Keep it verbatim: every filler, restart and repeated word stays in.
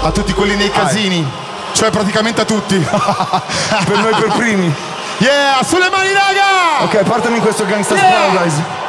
A tutti quelli nei casini. Cioè praticamente a tutti. Per noi per primi. Yeah, sulle mani raga! Ok, portami in questo Gangsta's Yeah! Paradise.